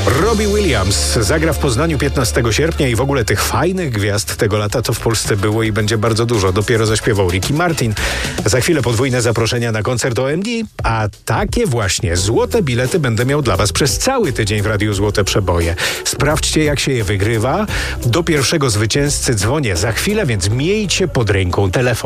Robbie Williams zagra w Poznaniu 15 sierpnia i w ogóle tych fajnych gwiazd tego lata to w Polsce było i będzie bardzo dużo. Dopiero zaśpiewał Ricky Martin. Za chwilę podwójne zaproszenia na koncert OMD, a takie właśnie złote bilety będę miał dla Was przez cały tydzień w Radiu Złote Przeboje. Sprawdźcie, jak się je wygrywa. Do pierwszego zwycięzcy dzwonię za chwilę, więc miejcie pod ręką telefon.